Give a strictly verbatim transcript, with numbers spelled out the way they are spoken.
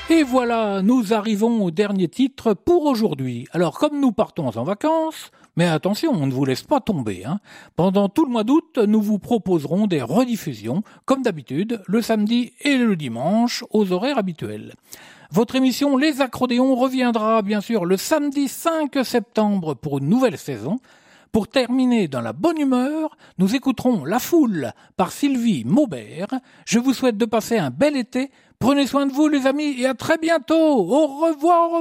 Et voilà, nous arrivons au dernier titre pour aujourd'hui. Alors comme nous partons en vacances, mais attention, on ne vous laisse pas tomber, hein. Pendant tout le mois d'août, nous vous proposerons des rediffusions, comme d'habitude, le samedi et le dimanche, aux horaires habituels. Votre émission Les Accrodéons reviendra bien sûr le samedi cinq septembre pour une nouvelle saison. Pour terminer dans la bonne humeur, nous écouterons La Foule par Sylvie Maubert. Je vous souhaite de passer un bel été. Prenez soin de vous les amis et à très bientôt. Au revoir.